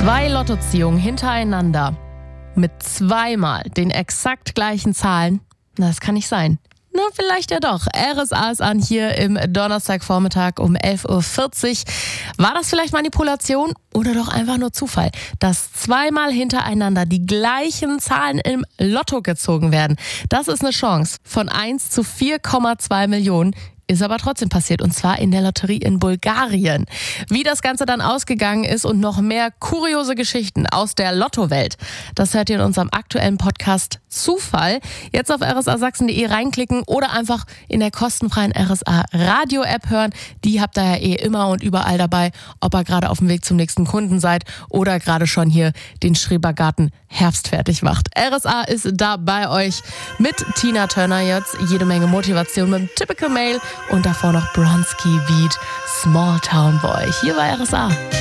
2 Lottoziehungen hintereinander mit zweimal den exakt gleichen Zahlen, das kann nicht sein. Na, vielleicht ja doch. RSA ist an hier im Donnerstagvormittag um 11.40 Uhr. War das vielleicht Manipulation oder doch einfach nur Zufall, dass zweimal hintereinander die gleichen Zahlen im Lotto gezogen werden? Das ist eine Chance von 1 zu 4,2 Millionen. Ist aber trotzdem passiert, und zwar in der Lotterie in Bulgarien. Wie das Ganze dann ausgegangen ist und noch mehr kuriose Geschichten aus der Lottowelt, das hört ihr in unserem aktuellen Podcast Zufall. Jetzt auf rsasachsen.de reinklicken oder einfach in der kostenfreien RSA Radio-App hören. Die habt ihr ja immer und überall dabei, ob ihr gerade auf dem Weg zum nächsten Kunden seid oder gerade schon hier den Schrebergarten herbstfertig macht. RSA ist da bei euch mit Tina Turner jetzt. Jede Menge Motivation mit dem Typical Mail und davor noch Bronski Beat, Small Town Boy. Hier bei RSA.